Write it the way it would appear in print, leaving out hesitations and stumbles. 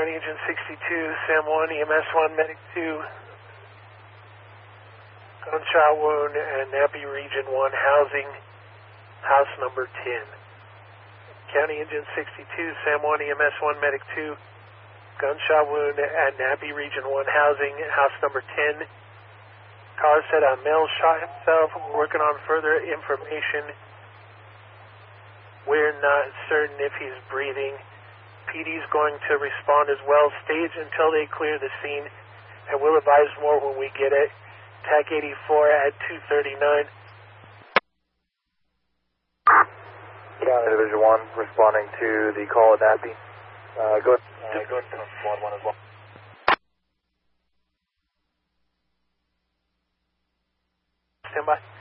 County Engine 62, Sam 1, EMS 1, Medic 2, gunshot wound, and Nappy Region 1, housing, house number 10. County Engine 62, Sam 1, EMS 1, Medic 2, gunshot wound at Nappy Region 1, housing, house number 10. Caller said a male shot himself. We're working on further information. We're not certain if he's breathing. PD's going to respond as well. Stage until they clear the scene, and we'll advise more when we get it. TAC 84 at 239. County Division 1 responding to the call at Nappy. Go ahead to Squad 1 as well. Stand by.